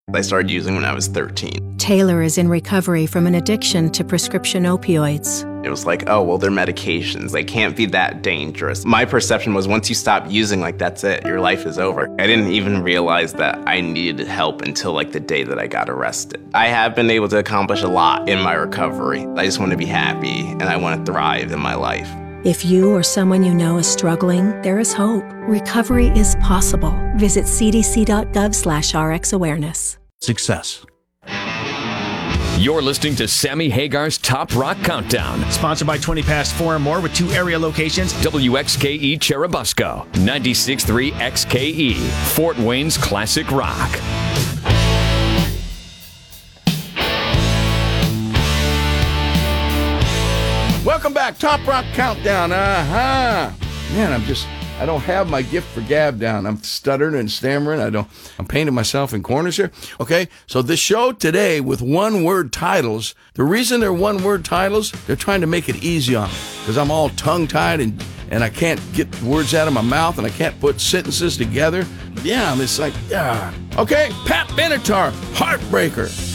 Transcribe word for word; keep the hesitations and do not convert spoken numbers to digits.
I started using when I was thirteen. Taylor is in recovery from an addiction to prescription opioids. It was like, oh, well, they're medications. They can't be that dangerous. My perception was once you stop using, like, that's it. Your life is over. I didn't even realize that I needed help until, like, the day that I got arrested. I have been able to accomplish a lot in my recovery. I just want to be happy, and I want to thrive in my life. If you or someone you know is struggling, there is hope. Recovery is possible. Visit cdc.gov slash rxawareness. Success. You're listening to Sammy Hagar's Top Rock Countdown. Sponsored by twenty past four and more with two area locations. W X K E Cherubusco, ninety-six point three X K E, Fort Wayne's classic rock. Welcome back, Top Rock Countdown. Uh-huh. Man, I'm just, I don't have my gift for gab down. I'm stuttering and stammering. I don't, I'm painting myself in corners here. Okay, so this show today with one-word titles, the reason they're one-word titles, they're trying to make it easy on me because I'm all tongue-tied and, and I can't get words out of my mouth and I can't put sentences together. Yeah, it's like, yeah. Okay, Pat Benatar, Heartbreaker.